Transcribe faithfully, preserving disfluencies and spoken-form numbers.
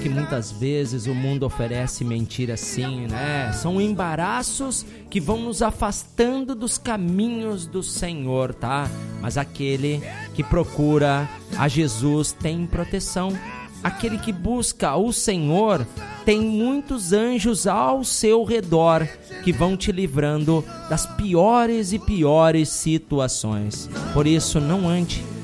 que muitas vezes o mundo oferece mentiras sim, né? São embaraços que vão nos afastando dos caminhos do Senhor, tá? Mas aquele que procura a Jesus tem proteção. Aquele que busca o Senhor tem muitos anjos ao seu redor que vão te livrando das piores e piores situações. Por isso, não ande